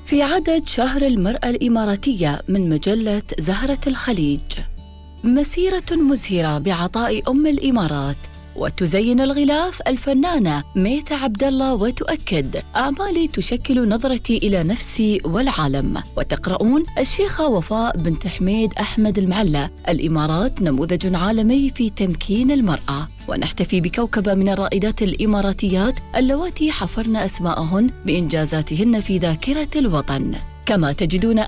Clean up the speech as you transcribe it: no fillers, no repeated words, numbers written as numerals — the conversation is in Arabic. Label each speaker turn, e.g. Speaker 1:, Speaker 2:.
Speaker 1: في عدد شهر المرأة الإماراتية من مجلة زهرة الخليج. مسيرة مزهرة بعطاء أم الإمارات. وتزين الغلاف الفنانة ميثة عبد الله وتؤكد: أعمالي تشكل نظرتي إلى نفسي والعالم. وتقرؤون: الشيخة وفاء بنت حميد أحمد المعلى: الإمارات نموذج عالمي في تمكين المرأة. ونحتفي بكوكبة من الرائدات الإماراتيات اللواتي حفرن أسماءهن بإنجازاتهن في ذاكرة الوطن. كما تجدون